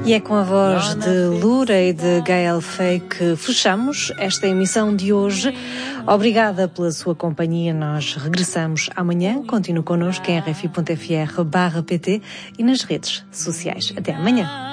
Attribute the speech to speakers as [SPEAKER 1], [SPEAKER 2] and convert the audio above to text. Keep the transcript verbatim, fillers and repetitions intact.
[SPEAKER 1] E é com a voz de Lura e de Gael Fay que fechamos esta emissão de hoje. Obrigada pela sua companhia. Nós regressamos amanhã. Continue connosco em r f i ponto f r barra p t e nas redes sociais. Até amanhã.